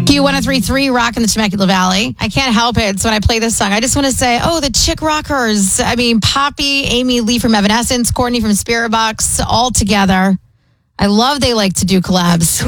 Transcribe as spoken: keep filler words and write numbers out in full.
Q one oh three point three, Rock in the Temecula Valley. I can't help it. So when I play this song, I just want to say, oh, the Chick Rockers. I mean, Poppy, Amy Lee from Evanescence, Courtney from Spirit Box, all together. I love they like to do collabs.